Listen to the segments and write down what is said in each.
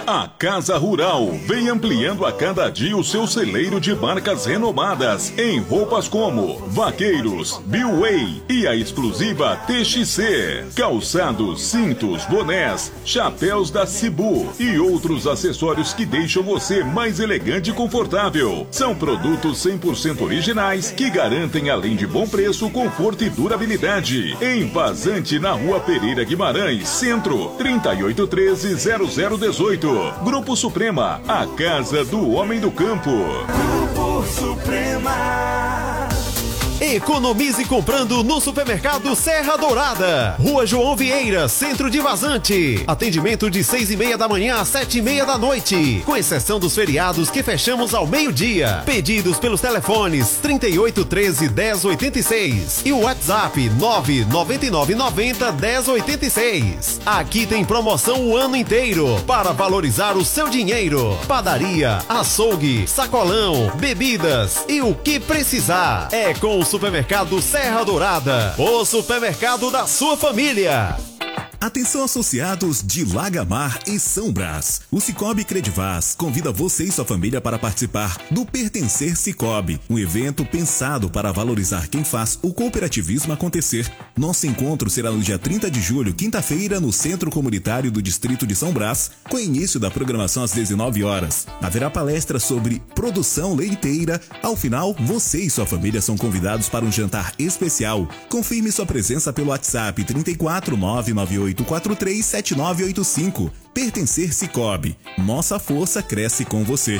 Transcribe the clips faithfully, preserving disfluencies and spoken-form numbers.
A Casa Rural vem ampliando a cada dia o seu celeiro de marcas renomadas em roupas como Vaqueiros, Billway e a exclusiva T X C. Calçados, cintos, bonés, chapéus da Cibu e outros acessórios que deixam você mais elegante e confortável. São produtos cem por cento originais que garantem, além de bom preço, conforto e durabilidade. Em Vazante, na Rua Pereira Guimarães, Centro, trinta e oito treze, zero zero dezoito. Grupo Suprema, a casa do homem do campo. Grupo Suprema. Economize comprando no Supermercado Serra Dourada. Rua João Vieira, Centro de Vazante. Atendimento de seis e meia da manhã às sete e meia da noite. Com exceção dos feriados que fechamos ao meio-dia. Pedidos pelos telefones trinta e oito treze, dez oitenta e seis e o WhatsApp nove nove nove nove zero, dez oitenta e seis. Aqui tem promoção o ano inteiro para valorizar o seu dinheiro. Padaria, açougue, sacolão, bebidas e o que precisar. É com o Supermercado Serra Dourada, o supermercado da sua família. Atenção associados de Lagamar e São Brás. O Cicobi Credivaz convida você e sua família para participar do Pertencer Cicobi, um evento pensado para valorizar quem faz o cooperativismo acontecer. Nosso encontro será no dia trinta de julho, quinta-feira, no Centro Comunitário do Distrito de São Brás, com início da programação às dezenove horas. Haverá palestra sobre produção leiteira. Ao final, você e sua família são convidados para um jantar especial. Confirme sua presença pelo WhatsApp trinta e quatro, nove nove oito quatro três, sete nove oito cinco. Pertencer Cicobi. Nossa força cresce com você.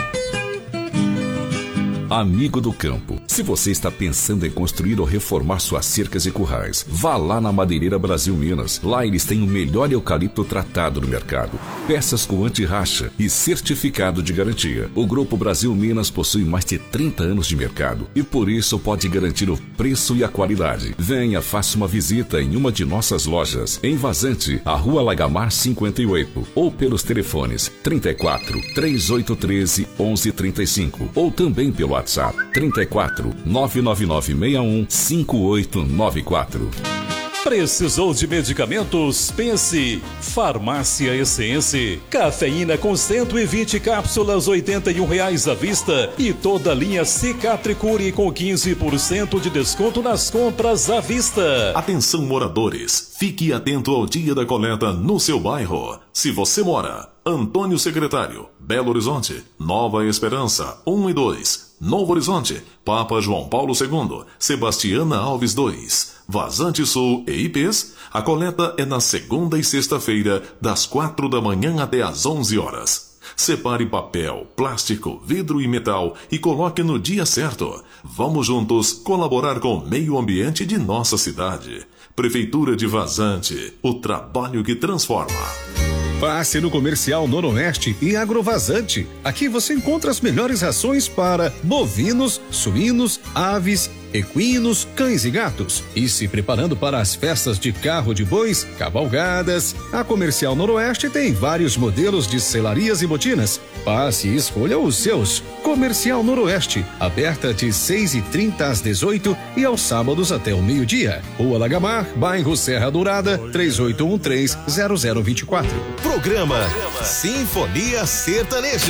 Amigo do campo, se você está pensando em construir ou reformar suas cercas e currais, vá lá na Madeireira Brasil Minas. Lá eles têm o melhor eucalipto tratado no mercado. Peças com anti-racha e certificado de garantia. O Grupo Brasil Minas possui mais de trinta anos de mercado e por isso pode garantir o preço e a qualidade. Venha, faça uma visita em uma de nossas lojas, em Vazante, a Rua Lagamar cinquenta e oito, ou pelos telefones trinta e quatro, trinta e oito treze, onze trinta e cinco, ou também pelo WhatsApp trinta e quatro, nove nove nove seis um, cinco oito nove quatro. Precisou de medicamentos? Pense Farmácia Essence. Cafeína com cento e vinte cápsulas, oitenta e um reais à vista, e toda a linha Cicatricure com quinze por cento de desconto nas compras à vista. Atenção moradores, fique atento ao dia da coleta no seu bairro. Se você mora Antônio Secretário, Belo Horizonte, Nova Esperança, um e dois, Novo Horizonte, Papa João Paulo segundo, Sebastiana Alves dois, Vazante Sul e I Pês, a coleta é na segunda e sexta-feira, das quatro da manhã até às onze horas. Separe papel, plástico, vidro e metal e coloque no dia certo. Vamos juntos colaborar com o meio ambiente de nossa cidade. Prefeitura de Vazante, o trabalho que transforma. Passe no Comercial Noroeste e Agrovazante. Aqui você encontra as melhores rações para bovinos, suínos, aves, equinos, cães e gatos. E se preparando para as festas de carro de bois, cavalgadas, a Comercial Noroeste tem vários modelos de selarias e botinas. Passe e escolha os seus. Comercial Noroeste, aberta de seis e trinta às dezoito e aos sábados até o meio-dia. Rua Lagamar, bairro Serra Dourada, três oito um três, zero zero dois quatro. Programa Sinfonia Sertaneja.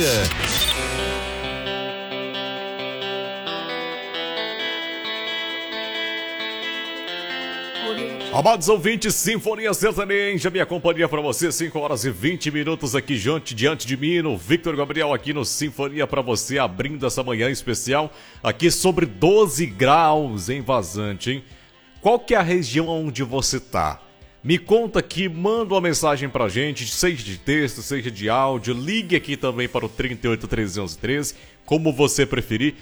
Amados ouvintes, Sinfonia Sertaneja, minha companhia para você, cinco horas e vinte minutos aqui diante, diante de mim, no Victor Gabriel aqui no Sinfonia para você, abrindo essa manhã especial, aqui sobre doze graus em Vazante, hein? Qual que é a região onde você tá? Me conta aqui, manda uma mensagem pra gente, seja de texto, seja de áudio, ligue aqui também para o trinta e oito, treze, onze, treze, como você preferir.